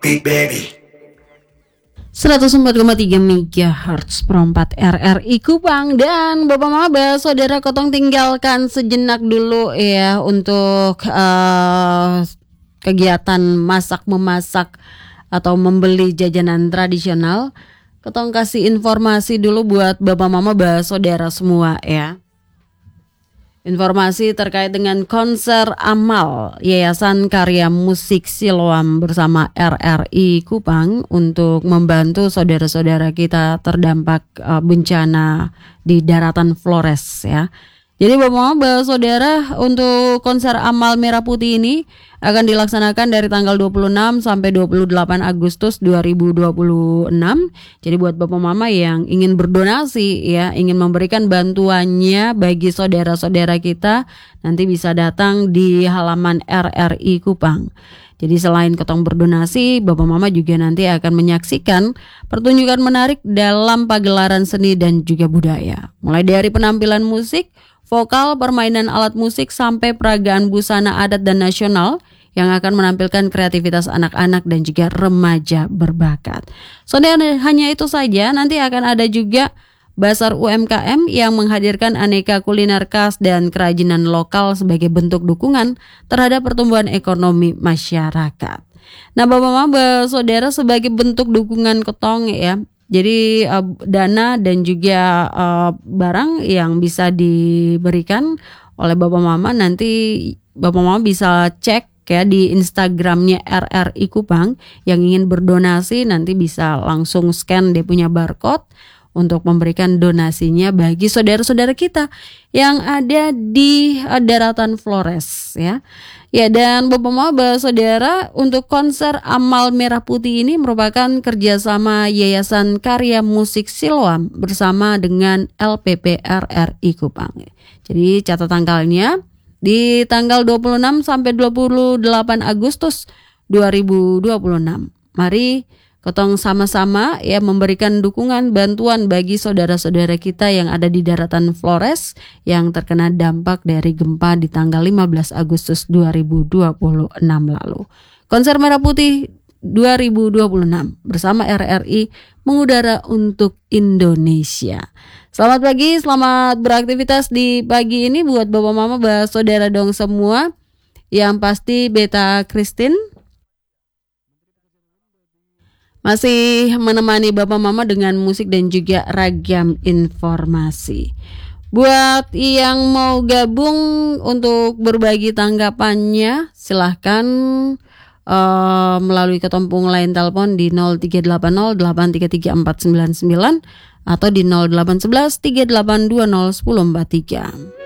Big Baby 104,3 MHz perempat RRI Kupang. Dan Bapak Maba, saudara Kotong tinggalkan sejenak dulu ya untuk kegiatan masak-memasak atau membeli jajanan tradisional. Kotong kasih informasi dulu buat Bapak Mama, saudara semua ya. Informasi terkait dengan konser amal Yayasan Karya Musik Siloam bersama RRI Kupang untuk membantu saudara-saudara kita terdampak bencana di daratan Flores ya. Jadi Bapak-Bapak saudara, untuk konser amal Merah Putih ini akan dilaksanakan dari tanggal 26 sampai 28 Agustus 2026. Jadi buat Bapak Mama yang ingin berdonasi ya, ingin memberikan bantuannya bagi saudara-saudara kita, nanti bisa datang di halaman RRI Kupang. Jadi selain Kotong berdonasi, Bapak Mama juga nanti akan menyaksikan pertunjukan menarik dalam pagelaran seni dan juga budaya. Mulai dari penampilan musik, vokal, permainan alat musik, sampai peragaan busana adat dan nasional yang akan menampilkan kreativitas anak-anak dan juga remaja berbakat. Saudara, hanya itu saja, nanti akan ada juga Basar UMKM yang menghadirkan aneka kuliner khas dan kerajinan lokal sebagai bentuk dukungan terhadap pertumbuhan ekonomi masyarakat. Nah, Bapak-Bapak saudara, sebagai bentuk dukungan Kotong ya, jadi dana dan juga barang yang bisa diberikan oleh Bapak Mama, nanti Bapak Mama bisa cek ya di Instagramnya RRI Kupang. Yang ingin berdonasi nanti bisa langsung scan dia punya barcode untuk memberikan donasinya bagi saudara-saudara kita yang ada di daratan Flores ya. Ya, dan Bapak Maba saudara, untuk konser Amal Merah Putih ini merupakan kerjasama Yayasan Karya Musik Siloam bersama dengan LPP RRI Kupang. Jadi catat tanggalnya di tanggal 26 sampai 28 Agustus 2026. Mari Kotong sama-sama ya memberikan dukungan bantuan bagi saudara-saudara kita yang ada di daratan Flores yang terkena dampak dari gempa di tanggal 15 Agustus 2026 lalu. Konser Merah Putih 2026 bersama RRI mengudara untuk Indonesia. Selamat pagi, selamat beraktivitas di pagi ini buat Bapak Mama, saudara dong semua. Yang pasti Beta Christine masih menemani Bapak Mama dengan musik dan juga ragam informasi. Buat yang mau gabung untuk berbagi tanggapannya, silahkan melalui ketompung lain telepon di 0380833499 atau di 0811 3820143.